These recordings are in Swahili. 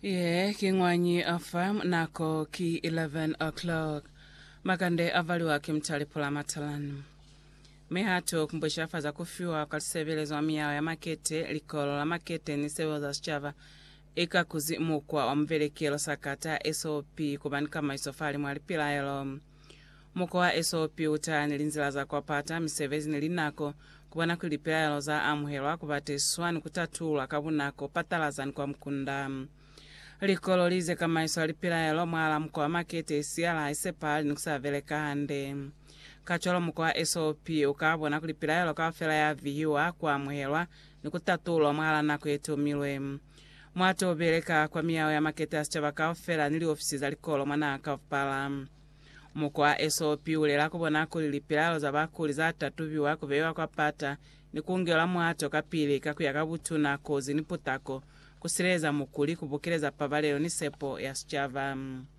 Kingwanyi afam nako ki 11 o'clock. Makande avaliwa kimtalipula matalani. Mehato kumbusha faza kufiwa kalisebelezo wa miao ya makete, likolo la makete ni sewa za shchava. Ika kuzimukwa wa mvelekelo sakata SOP kubanika maisofali mwalipila elo. Muko wa SOP utani linzila za kwa pata, misevezi nilinako, kubana kulipila elo za amuhelwa kubate swani kutatula kabunako patalazani kwa mkunda. Likolo lize kama iso alipila elo mwala mko wa makete isiala isepali nukusaveleka hande. Kacholo mko wa SOP ukabona kulipila elo kafela ya vihiwa kwa muhelwa nukutatula mwala nako yetu milwe. Mwato obeleka kwa miao ya makete asichava kafela nili ofisi za likolo mwana kafpala. Muko wa SOP ulela kubona kulipila elo za bakuli za tatuviwa kuvewa kwa pata nikungela mwato kapili kakuya kabutuna kozi niputako. Kusireza mukuli kubukeleza pabaleo ni sepo ya shchava.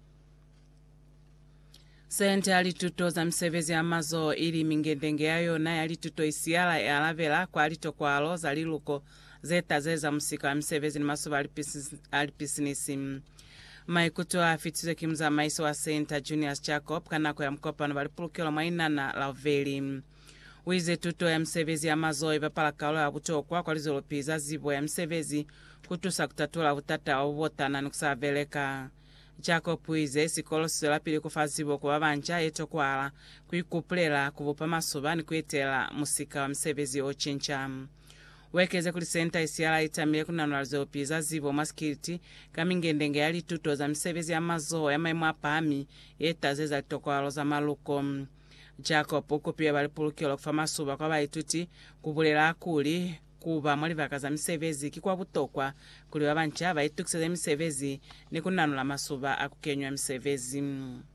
Sente alituto za msevezi amazo ili mingendenge yayo na alituto isiala ya lavela kwa alito kwa alo za liluko zeta zeza msika wa msevezi ni masuwa alipisinisi. Maikuto afituze kimza maiso wa Senta Junior Chakop kanako ya mkopa na balipulukelo maina na laveli. Wize tuto ya msevezi amazo iva kalo ya butokwa kwa lizolopiza zibo ya msevezi kutusa kutatula utata wa uvota na nukusaveleka. Jacob wize sikolo sila pili kufazibo kwa bancha yeto kwala kuikuplela kuvupa masuba ni kuitela musika wa msevezi ochincha. Wekeze kuli senta isiala itamile kunanula zolopiza zibo maskiriti kamingendenge yali tuto za msevezi amazo ya maimwa pami yeta zeza litokwalo za maluko. Jacob ukupia balipulukelo kufa masuba kwa baituti kubulela akuli kuba mwali vakaza msevezi kikwa butokwa kuli wabancha baitukiseza msevezi ni kunanula masuba akukenywa msevezi.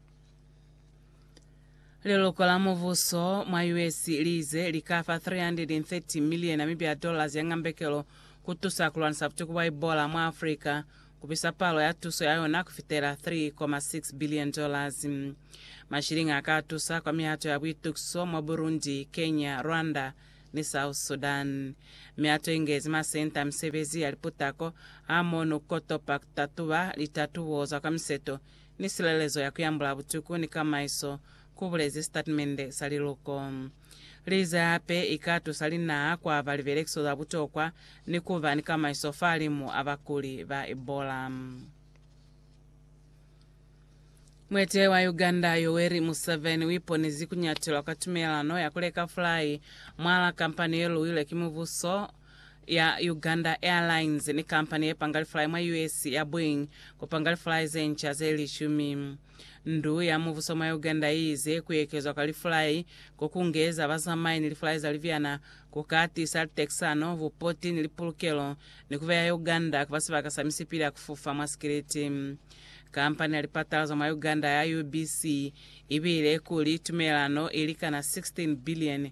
Lelo kola muvuso mwa US lize likafa $330 million ya ngambekelo kutusa kulwanisa butuku wa Ebola mwa Afrika kupisa palo ya tuso yayona kufitela $3.6 billion. Mashiringa akatusa kwa mihato ya bwitukso mwa Burundi, Kenya, Rwanda ni South Sudan. Mihato ingezi masenta msevezi aliputako amono kotopa kutatuwa litatuwoza kwa mseto ni silelezo ya kuyambula butuku ni kama iso kubulezi statement saliluko. Liza hape ikatu salina kwa valivelekso za butokwa ni kuva ni kama iso falimu abakuli ba Ebola. Mwete wa Uganda Yoweri Museveni wipo nizikunyatilo katumelano ya kuleka fly mwala kampani yelu ile kimuvuso ya Uganda Airlines ni kampani ya pangali fly mwa US ya Boeing kupangali fly zencha zeli shumi. Ndu ya muvuso mwa Uganda ize kuyekezwa kali fly kukungeza bazamai nilifly za liviana kukati sal Texano vupoti nilipulukelo nikuva ya Uganda kubasiva kasamisipili ya kufufa maskiriti. Kampani alipatazo mwa Uganda ya UBC ibile kuli tumelano ilika na $16 billion.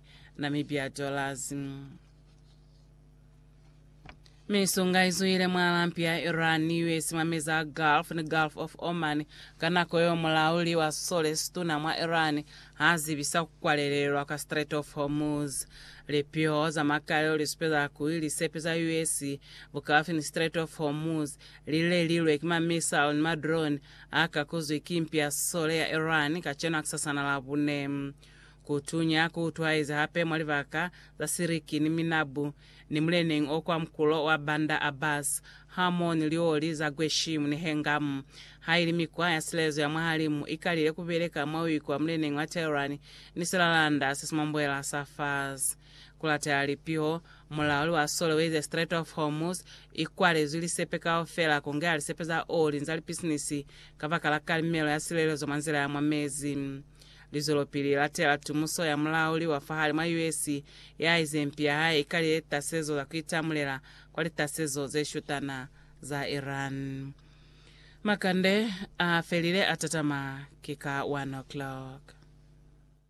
Misunga izuile mwalampia Iran US mameza Gulf ni Gulf of Oman kanako yo mulauli wa Solestuna mwa Iran hazibisa kukwalelelwa ka Strait of Hormuz. Lepio za makalo lispeza kuili sepeza US bukafi ni Strait of Hormuz lilwe kima missile ni madrone akakuzu ikimpia sole ya Iran kachena kisasana labune. Kutunya kutwaiza hape mwalivaka za siriki ni minabu ni mleneng okwa mkulo wa Banda Abbas hamoni lioli za gweshimu ni hengamu haili mikwa ya silezo ya mahalimu ikalile kubeleka mawiko wa mleneng wa Tehran ni silalanda sisimambuela Safaz. Kulatayali piho mulauli wa sole weze Strait of Hormuz ikwale zuli sepeka ofela kongali sepeza oli nzali pisinisi kavakala kalimelo ya silezo manzila ya mwamezi. Lizolopili latela tumuso ya mulauli wa fahali mwa US ya izempia hai ikali tasezo za kuitamulela kwa tasezo zeshutana za Iran. Makande felile atatama kika 1 o'clock.